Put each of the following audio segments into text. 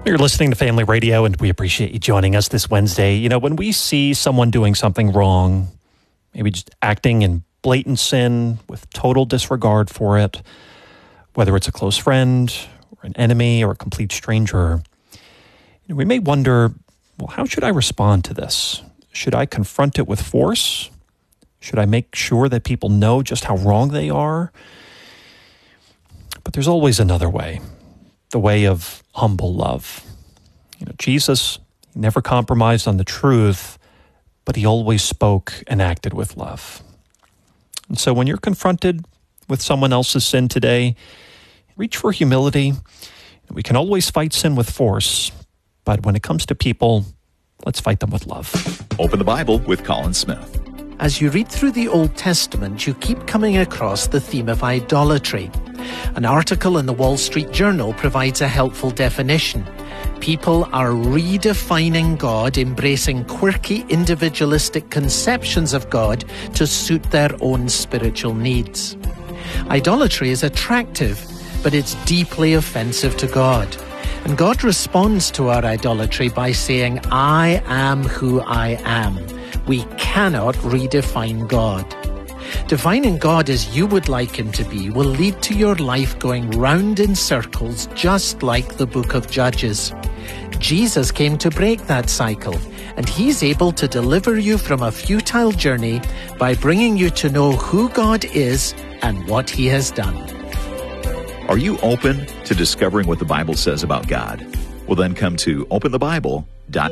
You're listening to Family Radio, and we appreciate you joining us this Wednesday. You know, when we see someone doing something wrong, maybe just acting in blatant sin with total disregard for it, whether it's a close friend or an enemy or a complete stranger, we may wonder, well, how should I respond to this? Should I confront it with force? Should I make sure that people know just how wrong they are? But there's always another way, the way of humble love. You know, Jesus never compromised on the truth, but he always spoke and acted with love. And so when you're confronted with someone else's sin today, reach for humility. We can always fight sin with force, but when it comes to people, let's fight them with love. Open the Bible with Colin Smith. As you read through the Old Testament, you keep coming across the theme of idolatry. An article in the Wall Street Journal provides a helpful definition. People are redefining God, embracing quirky individualistic conceptions of God to suit their own spiritual needs. Idolatry is attractive, but it's deeply offensive to God. And God responds to our idolatry by saying, I am who I am. We cannot redefine God. Defining God as you would like him to be will lead to your life going round in circles, just like the book of Judges. Jesus came to break that cycle, and he's able to deliver you from a futile journey by bringing you to know who God is and what he has done. Are you open to discovering what the Bible says about God? Well, then come to openthebible.com.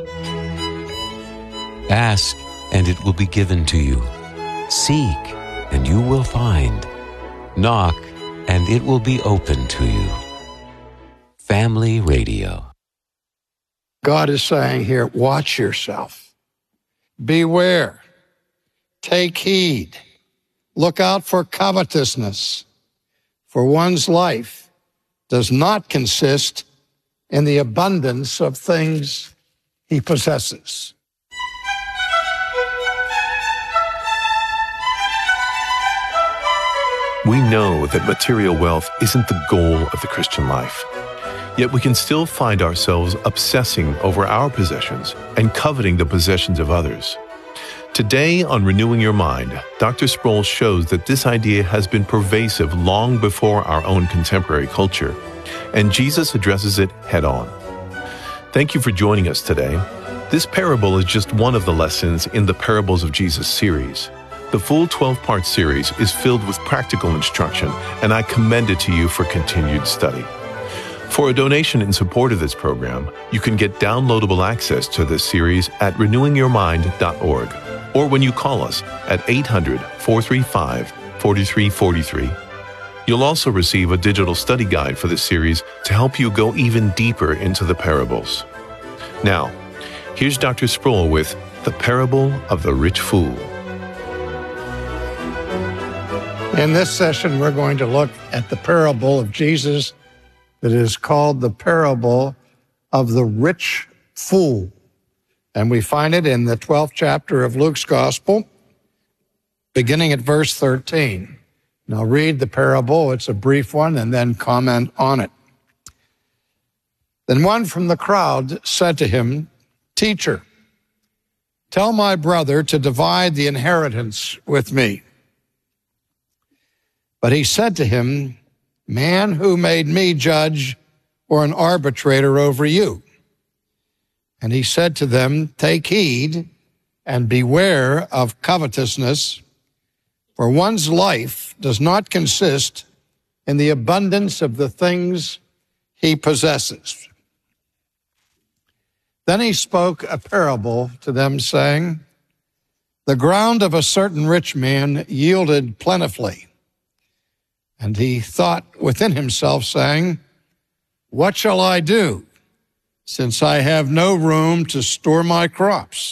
Ask, and it will be given to you. Seek, and you will find. Knock, and it will be open to you. Family Radio. God is saying here, watch yourself. Beware. Take heed. Look out for covetousness. For one's life does not consist in the abundance of things he possesses. We know that material wealth isn't the goal of the Christian life. Yet we can still find ourselves obsessing over our possessions and coveting the possessions of others. Today on Renewing Your Mind, Dr. Sproul shows that this idea has been pervasive long before our own contemporary culture, and Jesus addresses it head-on. Thank you for joining us today. This parable is just one of the lessons in the Parables of Jesus series. The full 12-part series is filled with practical instruction, and I commend it to you for continued study. For a donation in support of this program, you can get downloadable access to this series at renewingyourmind.org, or when you call us at 800-435-4343. You'll also receive a digital study guide for this series to help you go even deeper into the parables. Now, here's Dr. Sproul with The Parable of the Rich Fool. In this session, we're going to look at the parable of Jesus that is called the parable of the rich fool. And we find it in the 12th chapter of Luke's Gospel, beginning at verse 13. Now read the parable, it's a brief one, and then comment on it. Then one from the crowd said to him, Teacher, tell my brother to divide the inheritance with me. But he said to him, Man, who made me judge or an arbitrator over you? And he said to them, Take heed and beware of covetousness, for one's life does not consist in the abundance of the things he possesses. Then he spoke a parable to them, saying, The ground of a certain rich man yielded plentifully. And he thought within himself, saying, What shall I do, since I have no room to store my crops?